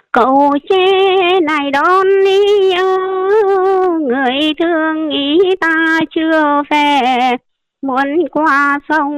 Cầu chế này đón ý ơ, người thương ý ta chưa về, muốn qua sông